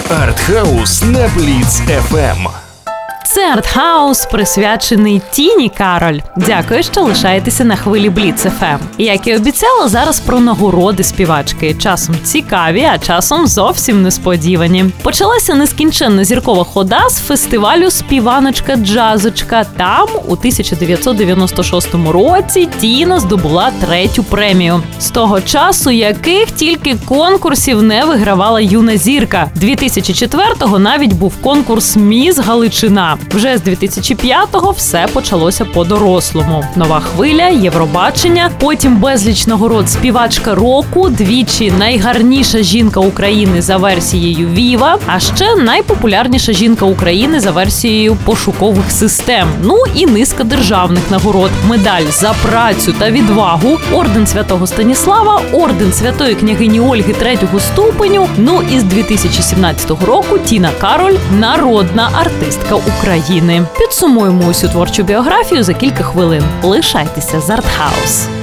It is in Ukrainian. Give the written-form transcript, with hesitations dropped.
Артхаус на Бліц FM. Це артхаус, присвячений Тіні Кароль. Дякую, що лишаєтеся на хвилі Бліц FM. Як і обіцяла, зараз про нагороди співачки. Часом цікаві, а часом зовсім несподівані. Почалася нескінченна зіркова хода з фестивалю «Співаночка-джазочка». Там у 1996 році Тіна здобула 3-ю премію. З того часу яких тільки конкурсів не вигравала юна зірка. 2004-го навіть був конкурс «Міс Галичина». Вже з 2005-го все почалося по-дорослому. Нова хвиля, Євробачення, потім безліч нагород співачка року, двічі найгарніша жінка України за версією Віва, а ще найпопулярніша жінка України за версією пошукових систем. Ну і низка державних нагород. Медаль за працю та відвагу, орден Святого Станіслава, орден Святої княгині Ольги 3-го ступеню. Ну і з 2017 року Тіна Кароль – народна артистка України. Підсумуємо усю творчу біографію за кілька хвилин. Лишайтеся з Артхаус.